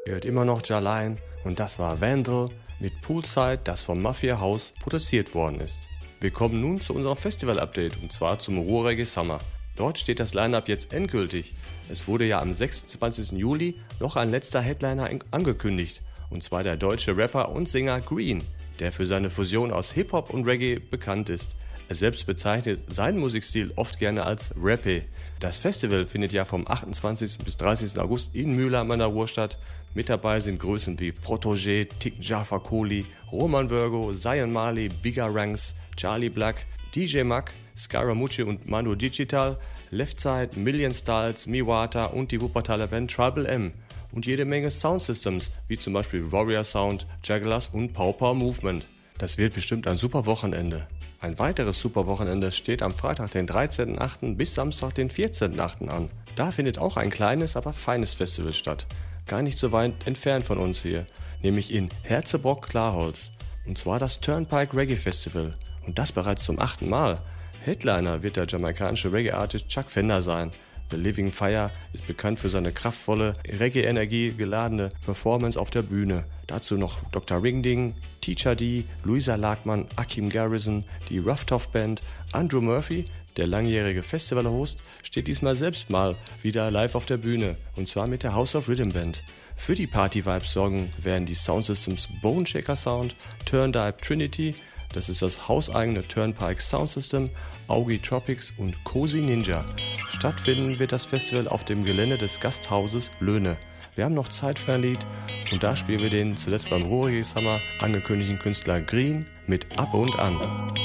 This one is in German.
Ihr hört immer noch Jalain und das war Vandal mit Poolside, das vom Mafia House produziert worden ist. Wir kommen nun zu unserem Festival-Update und zwar zum Ruhrreggae Summer. Dort steht das Line-Up jetzt endgültig. Es wurde ja am 26. Juli noch ein letzter Headliner angekündigt und zwar der deutsche Rapper und Sänger Green, der für seine Fusion aus Hip-Hop und Reggae bekannt ist. Er selbst bezeichnet seinen Musikstil oft gerne als Rappé. Das Festival findet ja vom 28. bis 30. August in Mülheim an der Ruhr statt. Mit dabei sind Größen wie Protégé, Tick Jaffa Koli, Roman Virgo, Zion Marley, Bigger Ranks, Charlie Black, DJ Mack, Scaramucci und Manu Digital, Leftside, Million Styles, Miwata und die Wuppertaler Band Tribal M. Und jede Menge Soundsystems, wie zum Beispiel Warrior Sound, Jagglers und Power Movement. Das wird bestimmt ein super Wochenende. Ein weiteres super Wochenende steht am Freitag, den 13.8. bis Samstag, den 14.8. an. Da findet auch ein kleines, aber feines Festival statt. Gar nicht so weit entfernt von uns hier, nämlich in Herzebrock-Klarholz. Und zwar das Turnpike Reggae Festival. Und das bereits zum 8. Mal. Headliner wird der jamaikanische Reggae-Artist Chuck Fender sein. The Living Fire ist bekannt für seine kraftvolle, Reggae-Energie geladene Performance auf der Bühne. Dazu noch Dr. Ringding, Teacher D, Luisa Lagmann, Akim Garrison, die Rough Tough Band, Andrew Murphy, der langjährige Festival-Host, steht diesmal selbst mal wieder live auf der Bühne und zwar mit der House of Rhythm Band. Für die Party-Vibes sorgen werden die Soundsystems Bone Shaker Sound, Turndive Trinity, das ist das hauseigene Turnpike Soundsystem, Augie Tropics und Cozy Ninja. Stattfinden wird das Festival auf dem Gelände des Gasthauses Löhne. Wir haben noch Zeit für ein Lied und da spielen wir den zuletzt beim Ruhrreggae Summer angekündigten Künstler Green mit Ab und An.